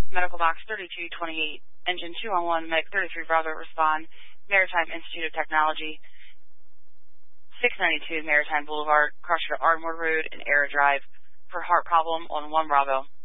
Medical Box 3228, Engine 211, Meg 33 Bravo, respond. Maritime Institute of Technology, 692 Maritime Boulevard, Crusher to Ardmore Road and Air Drive, for heart problem on 1 Bravo.